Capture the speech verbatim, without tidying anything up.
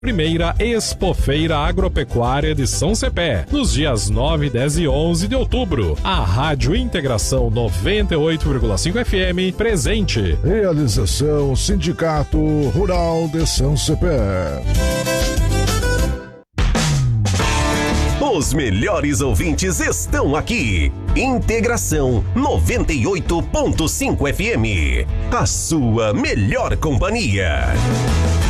Primeira Expofeira Agropecuária de São Cepé, nos dias nove, dez e onze de outubro. A Rádio Integração noventa e oito vírgula cinco F M presente. Realização Sindicato Rural de São Cepé. Os melhores ouvintes estão aqui. Integração noventa e oito ponto cinco F M. A sua melhor companhia.